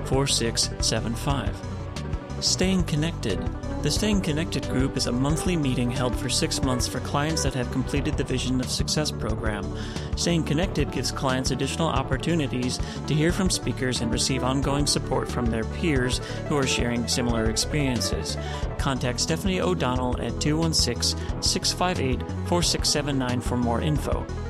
4675. Staying Connected. The Staying Connected group is a monthly meeting held for 6 months for clients that have completed the Vision of Success program. Staying Connected gives clients additional opportunities to hear from speakers and receive ongoing support from their peers who are sharing similar experiences. Contact Stephanie O'Donnell at 216-658-4679 for more info.